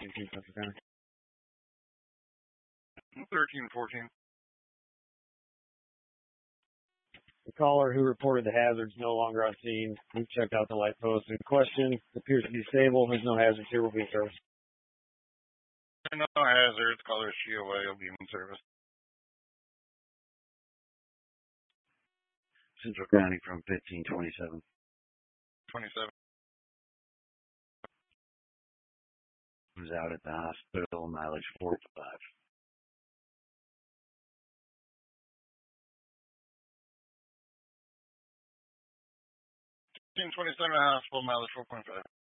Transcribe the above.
Central County. 1314. The caller who reported the hazards no longer on scene. We've checked out the light post in question. Appears to be stable. There's no hazards here. Will be in service. No hazards. Caller COA will be in service. Central County from 1527. 27. Was out at the hospital, mileage 45. 1527 hospital, mileage 4.5.